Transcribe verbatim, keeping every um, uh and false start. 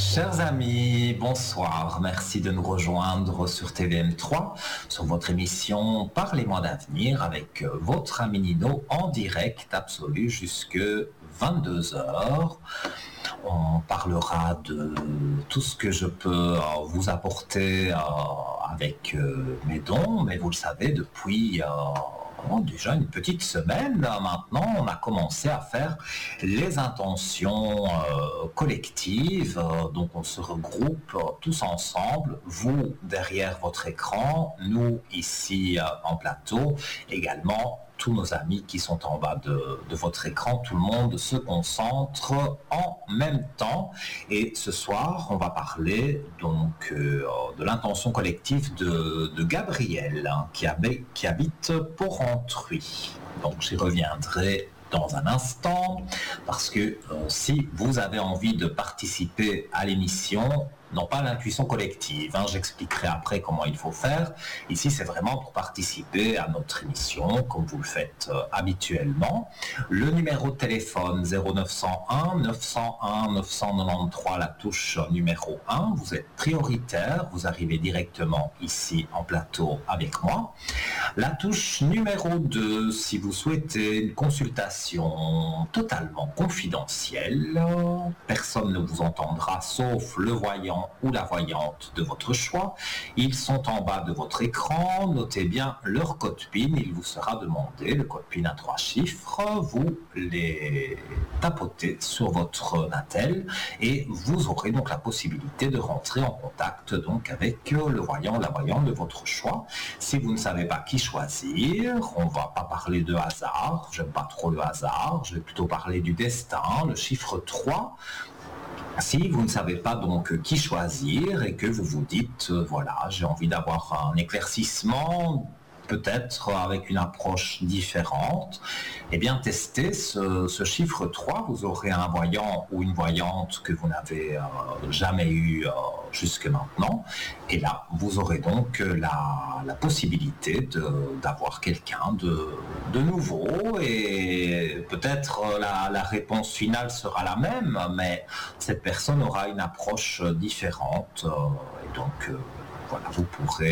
Chers amis, bonsoir. Merci de nous rejoindre sur T V M trois, sur votre émission Parlez-moi d'avenir avec votre ami Nino en direct absolu jusque vingt-deux heures. On parlera de tout ce que je peux vous apporter avec mes dons, mais vous le savez, depuis Oh, déjà une petite semaine, maintenant, on a commencé à faire les intentions euh, collectives. Donc, on se regroupe euh, tous ensemble, vous derrière votre écran, nous ici euh, en plateau, également tous nos amis qui sont en bas de, de votre écran. Tout le monde se concentre en même temps. Et ce soir, on va parler donc euh, de l'intention collective de, de Gabriel, hein, qui, avait, qui habite Porrentruy. Donc j'y reviendrai dans un instant, parce que euh, si vous avez envie de participer à l'émission, non pas l'intuition collective, hein, j'expliquerai après comment il faut faire. Ici, c'est vraiment pour participer à notre émission, comme vous le faites euh, habituellement. Le numéro de téléphone zéro neuf cent un neuf cent un neuf cent quatre-vingt-treize, la touche numéro un. Vous êtes prioritaire, vous arrivez directement ici en plateau avec moi. La touche numéro deux, si vous souhaitez une consultation totalement confidentielle, personne ne vous entendra sauf le voyant ou la voyante de votre choix. Ils sont en bas de votre écran. Notez bien leur code P I N. Il vous sera demandé, le code P I N à trois chiffres. Vous les tapotez sur votre Natel et vous aurez donc la possibilité de rentrer en contact donc avec le voyant ou la voyante de votre choix. Si vous ne savez pas qui choisir, on ne va pas parler de hasard. J'aime pas trop le hasard. Je vais plutôt parler du destin, le chiffre trois. Si vous ne savez pas donc qui choisir et que vous vous dites, euh, voilà, j'ai envie d'avoir un éclaircissement, peut-être avec une approche différente, eh bien testez ce, ce chiffre trois, vous aurez un voyant ou une voyante que vous n'avez euh, jamais eu euh, jusque maintenant, et là vous aurez donc la, la possibilité de, d'avoir quelqu'un de, de nouveau, et peut-être la, la réponse finale sera la même, mais cette personne aura une approche différente, euh, et donc euh, voilà, vous pourrez